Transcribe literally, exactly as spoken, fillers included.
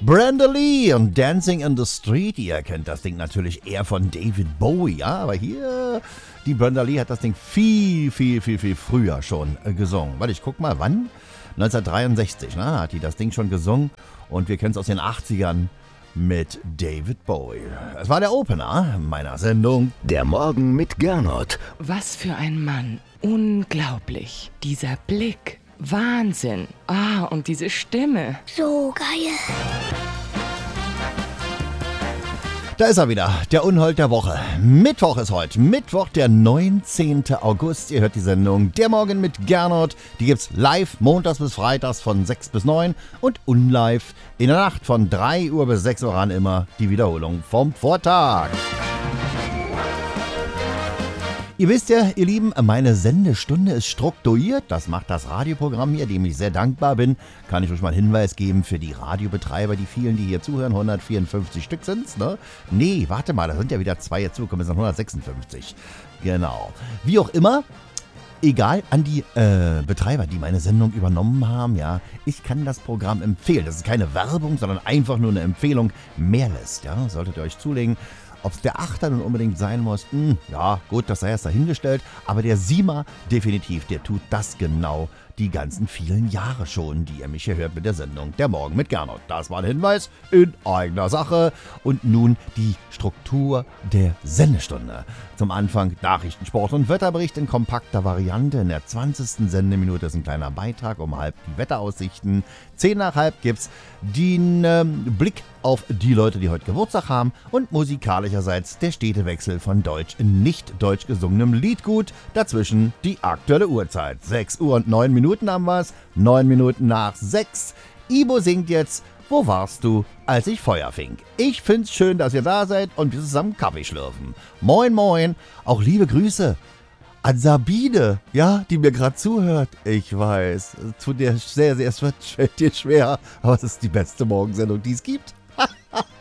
Brenda Lee und Dancing in the Street. Ihr kennt das Ding natürlich eher von David Bowie, ja, aber hier, die Brenda Lee hat das Ding viel, viel, viel, viel früher schon äh, gesungen. Warte, ich guck mal, wann? neunzehnhundertdreiundsechzig, ne, hat die das Ding schon gesungen und wir kennen es aus den achtzigern mit David Bowie. Es war der Opener meiner Sendung. Der Morgen mit Gernot. Was für ein Mann. Unglaublich. Dieser Blick. Wahnsinn. Ah, und diese Stimme. So geil. Da ist er wieder, der Unhold der Woche. Mittwoch ist heute, Mittwoch, der neunzehnten August. Ihr hört die Sendung Der Morgen mit Gernot. Die gibt's live montags bis freitags von sechs bis neun und unlive in der Nacht von drei Uhr bis sechs Uhr an immer die Wiederholung vom Vortag. Ihr wisst ja, ihr Lieben, meine Sendestunde ist strukturiert. Das macht das Radioprogramm hier, dem ich sehr dankbar bin. Kann ich euch mal einen Hinweis geben für die Radiobetreiber, die vielen, die hier zuhören. hundertvierundfünfzig Stück sind's, ne? Nee, warte mal, da sind ja wieder zwei dazugekommen, es sind hundertsechsundfünfzig. Genau. Wie auch immer, egal, an die äh, Betreiber, die meine Sendung übernommen haben, ja, ich kann das Programm empfehlen. Das ist keine Werbung, sondern einfach nur eine Empfehlung. Mehrlist, ja, solltet ihr euch zulegen. Ob es der Achter nun unbedingt sein muss, mh, ja gut, das sei erst dahingestellt, aber der Siemer definitiv, der tut das genau die ganzen vielen Jahre schon, die ihr mich hier hört mit der Sendung Der Morgen mit Gernot. Das war ein Hinweis in eigener Sache. Und nun die Struktur der Sendestunde. Zum Anfang Nachrichten, Sport und Wetterbericht in kompakter Variante. In der zwanzigsten Sendeminute ist ein kleiner Beitrag, um halb die Wetteraussichten. Zehn nach halb gibt's den ähm, Blick auf die Leute, die heute Geburtstag haben. Und musikalischerseits der Städtewechsel von deutsch in nicht deutsch gesungenem Liedgut. Dazwischen die aktuelle Uhrzeit. sechs Uhr und neun Minuten haben wir's. neun Minuten nach sechs. Ibo singt jetzt Wo warst du, als ich Feuer fing? Ich find's schön, dass ihr da seid und wir zusammen Kaffee schlürfen. Moin, moin. Auch liebe Grüße an Sabine, ja, die mir gerade zuhört. Ich weiß, es tut dir sehr, sehr, es wird, fällt dir schwer, aber es ist die beste Morgensendung, die es gibt.